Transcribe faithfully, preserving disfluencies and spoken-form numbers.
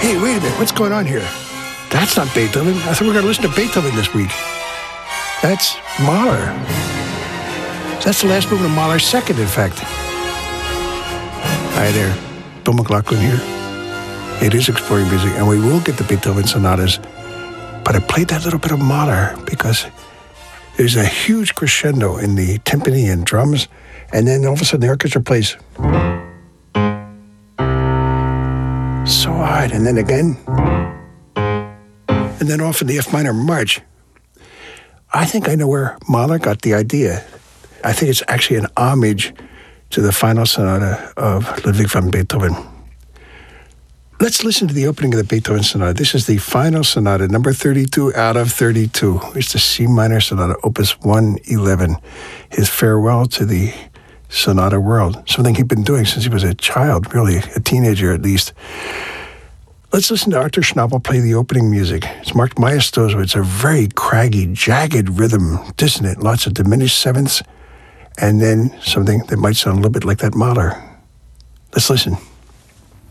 Hey, wait a minute. What's going on here? That's not Beethoven. I thought we were going to listen to Beethoven this week. That's Mahler. That's the last movement of Mahler's second, in fact. Hi there. Bill McLaughlin here. It is Exploring Music, and we will get the Beethoven sonatas. But I played that little bit of Mahler because there's a huge crescendo in the timpani and drums, and then all of a sudden the orchestra plays so hard, and then again, and then off in the F minor march. I think I know where Mahler got the idea. I think it's actually an homage to the final sonata of Ludwig van Beethoven. Let's listen to the opening of the Beethoven Sonata. This is the final sonata, number thirty-two out of thirty-two. It's the C minor sonata, opus one eleven. His farewell to the sonata world, something he'd been doing since he was a child, really, a teenager at least. Let's listen to Arthur Schnabel play the opening music. It's marked Majestoso. It's a very craggy, jagged rhythm, dissonant, lots of diminished sevenths, and then something that might sound a little bit like that Mahler. Let's listen.